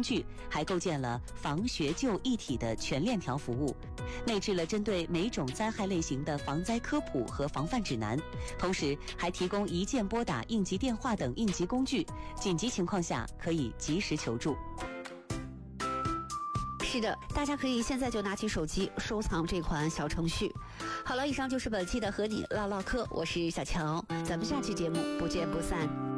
具，还构建了防学救一体的全链条服务，内置了针对每种灾害类型的防灾科普和防范指南，同时还提供一键拨打应急电话等应急工具，紧急情况下可以及时求助。 是的，大家可以现在就拿起手机收藏这款小程序。好了，以上就是本期的和你唠唠嗑，我是小乔，咱们下期节目不见不散。